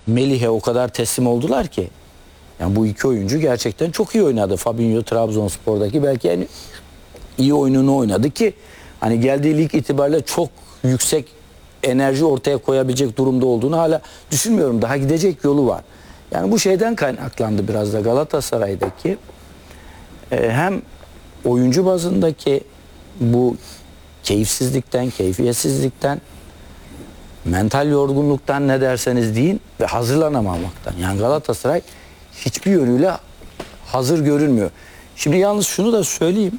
Melih'e o kadar teslim oldular ki. Yani bu iki oyuncu gerçekten çok iyi oynadı. Fabinho Trabzonspor'daki belki en iyi oyununu oynadı ki hani geldiği lig itibariyle çok yüksek enerji ortaya koyabilecek durumda olduğunu hala düşünmüyorum. Daha gidecek yolu var. Yani bu şeyden kaynaklandı biraz da Galatasaray'daki hem oyuncu bazındaki bu keyifsizlikten, keyfiyetsizlikten, mental yorgunluktan ne derseniz deyin ve hazırlanamamaktan. Yani Galatasaray hiçbir yönüyle hazır görünmüyor. Şimdi yalnız şunu da söyleyeyim.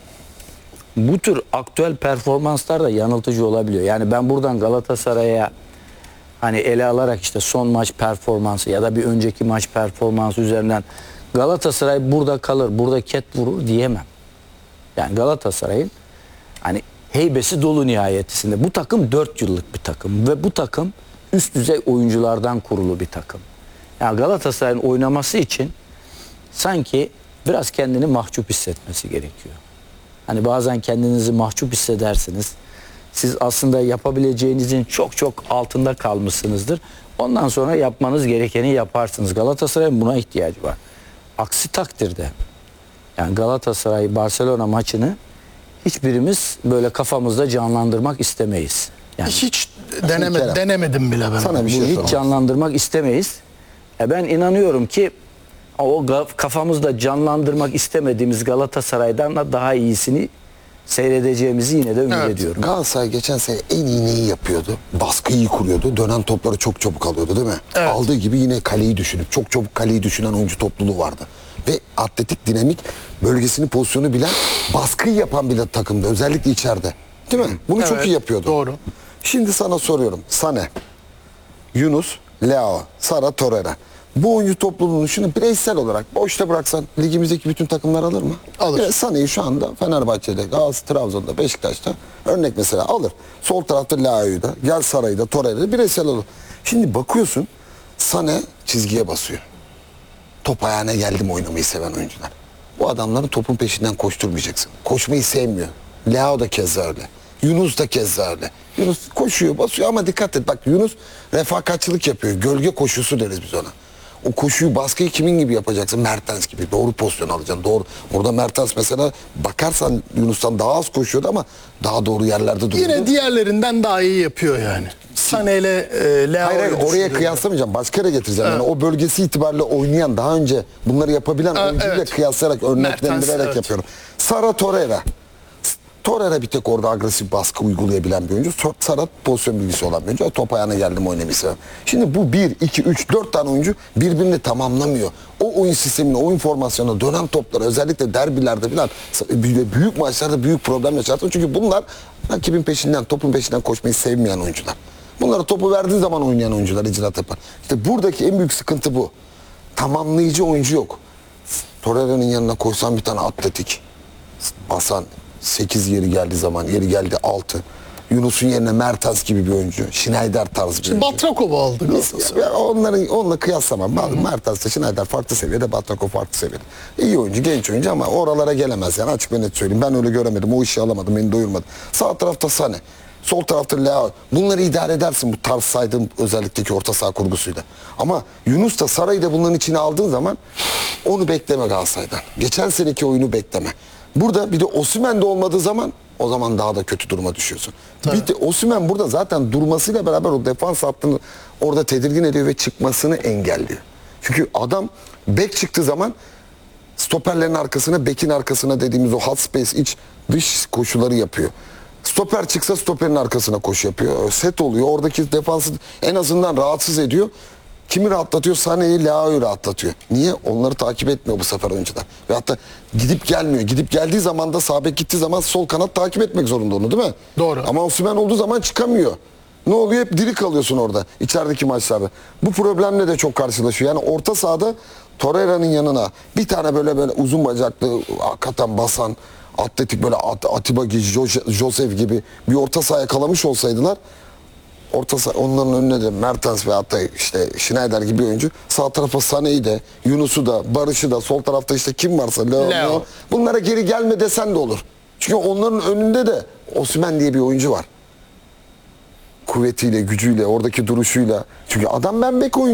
Bu tür aktüel performanslar da yanıltıcı olabiliyor. Yani ben buradan Galatasaray'a hani ele alarak işte son maç performansı ya da bir önceki maç performansı üzerinden Galatasaray burada kalır, burada ket vurur diyemem. Yani Galatasaray'ın hani heybesi dolu nihayetinde. Bu takım 4 yıllık bir takım ve bu takım üst düzey oyunculardan kurulu bir takım. Yani Galatasaray'ın oynaması için sanki biraz kendini mahcup hissetmesi gerekiyor. Hani bazen kendinizi mahcup hissedersiniz. Siz aslında yapabileceğinizin çok çok altında kalmışsınızdır. Ondan sonra yapmanız gerekeni yaparsınız. Galatasaray'ın buna ihtiyacı var. Aksi takdirde yani Galatasaray Barcelona maçını hiçbirimiz böyle kafamızda canlandırmak istemeyiz. Yani Hiç denemedim bile ben. Sana bir şey hiç sorayım. canlandırmak istemeyiz. Ben inanıyorum ki o kafamızda canlandırmak istemediğimiz Galatasaray'dan da daha iyisini seyredeceğimizi yine de ümit ediyorum. Galatasaray geçen sene en iyi neyi yapıyordu? Baskıyı iyi kuruyordu. Dönen topları çok çabuk alıyordu değil mi? Evet. Aldığı gibi yine kaleyi düşünüp çok çabuk kaleyi düşünen oyuncu topluluğu vardı. Ve atletik, dinamik, bölgesini, pozisyonu bilen, baskıyı yapan bir de takımdı. Özellikle içeride. Değil mi? Bunu çok Evet, iyi yapıyordu. doğru. Şimdi sana soruyorum. Sane, Yunus, Leao, Sara, Torreira. Bu oyuncu topluluğunu şunu bireysel olarak boşta bıraksan ligimizdeki bütün takımlar alır mı? Alır. Sané'yi şu anda Fenerbahçe'de, Galatasaray, Trabzon'da, Beşiktaş'ta örnek mesela alır. Sol tarafta Leao'yu da, gel Saray'ı da, Torreira'yı bireysel alır. Şimdi bakıyorsun Sané çizgiye basıyor. Top ayağına geldim oynamayı seven oyuncular. Bu adamların topun peşinden koşturmayacaksın. Koşmayı sevmiyor. Leao da keza öyle. Yunus da keza öyle. Yunus koşuyor, basıyor ama dikkat et. Bak Yunus refakatçılık yapıyor. Gölge koşusu deriz biz ona. O koşuyu, baskıyı kimin gibi yapacaksın? Mertens gibi. Doğru pozisyon alacaksın. Doğru. Orada Mertens mesela bakarsan Yunus'tan daha az koşuyordu ama daha doğru yerlerde duruyordu. Yine diğerlerinden daha iyi yapıyor yani. Sané ile Leao'yu Hayır, oraya düşünüyorum. kıyaslamayacağım. Başka yere getireceğim. Yani o bölgesi itibariyle oynayan, daha önce bunları yapabilen oyuncuyla evet. kıyaslayarak, örneklendirerek Mertens, evet. yapıyorum. Sara, Torreira. Torreira bir tek orada agresif baskı uygulayabilen bir oyuncu. Sara pozisyon bilgisi olan bir oyuncu. Top ayağına geldim oynamayı seven. Şimdi bu 1, 2, 3, 4 tane oyuncu birbirini tamamlamıyor. O oyun sistemine, oyun formasyonuna, dönen toplara, özellikle derbilerde falan büyük maçlarda büyük problem yaşarsın. Çünkü bunlar rakibin peşinden, topun peşinden koşmayı sevmeyen oyuncular. Bunlara topu verdiği zaman oynayan oyuncular icraat yapar. İşte buradaki en büyük sıkıntı bu. Tamamlayıcı oyuncu yok. Torreira'nın yanına koysan bir tane atletik, basan, 8 yeri geldiği zaman, yeri geldi 6. Yunus'un yerine Mertens gibi bir oyuncu. Schneider tarzı bir oyuncu. Batrakov'u aldı Galatasaray. Onunla kıyaslamam. Mertens'le Schneider farklı seviyede, Batrakov farklı seviyede. İyi oyuncu, genç oyuncu ama oralara gelemez yani, açık ve net söyleyeyim. Ben öyle göremedim, o işi alamadım, beni doyurmadı. Sağ tarafta Sané, sol tarafta Leao. Bunları idare edersin bu tarz saydığım özellikteki orta saha kurgusuyla. Ama Yunus da Saray'ı da bunların içine aldığın zaman onu bekleme Galatasaray'dan. Geçen seneki oyunu bekleme. Burada bir de Osimhen de olmadığı zaman o zaman daha da kötü duruma düşüyorsun. Bir de Osimhen burada zaten durmasıyla beraber o defans hattını orada tedirgin ediyor ve çıkmasını engelliyor. Çünkü adam bek çıktığı zaman stoperlerin arkasına, bekin arkasına dediğimiz o half space, iç dış koşuları yapıyor. Stoper çıksa stoperin arkasına koşu yapıyor. Set oluyor. Oradaki defansı en azından rahatsız ediyor. Kimi rahatlatıyor? Sané'yi, Leao'yu rahatlatıyor. Niye? Onları takip etmiyor bu sefer oyuncular. Ve hatta gidip gelmiyor. Gidip geldiği zaman da sağ bek gittiği zaman sol kanat takip etmek zorunda onu, değil mi? Doğru. Ama Osimhen olduğu zaman çıkamıyor. Ne oluyor? Hep diri kalıyorsun orada içerideki maçlarda. Bu problemle de çok karşılaşıyor. Yani orta sahada Torreira'nın yanına bir tane böyle uzun bacaklı, hakikaten basan, atletik, böyle Atiba gibi, Josef gibi bir orta saha yakalamış olsaydılar, orta saha, onların önüne de Mertens ve hatta işte Schneider gibi oyuncu, sağ tarafa Sané'yi de, Yunus'u da, Barış'ı da, sol tarafta işte kim varsa Leo. Bunlara geri gelme desen de olur. Çünkü onların önünde de Osimhen diye bir oyuncu var. Kuvvetiyle, gücüyle, oradaki duruşuyla. Çünkü adam, ben bek oyuncu.